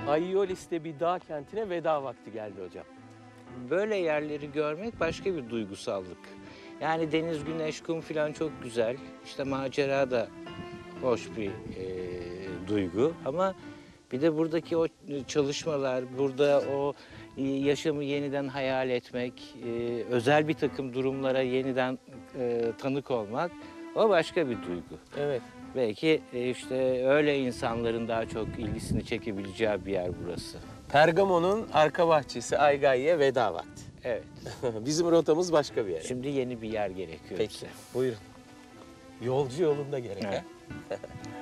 Aiolis'te bir dağ kentine veda vakti geldi hocam. Böyle yerleri görmek başka bir duygusallık. Yani deniz, güneş, kum falan çok güzel. İşte macera da hoş bir duygu. Ama bir de buradaki o çalışmalar, burada o yaşamı yeniden hayal etmek, özel bir takım durumlara yeniden tanık olmak, o başka bir duygu. Evet. Belki işte öyle insanların daha çok ilgisini çekebileceği bir yer burası. Pergamon'un arka bahçesi Aygai'ye veda vakti. Evet. Bizim rotamız başka bir yere. Şimdi yeni bir yer gerekiyor Peki, bize. buyurun. Yolcu yolunda gerek Evet. ha?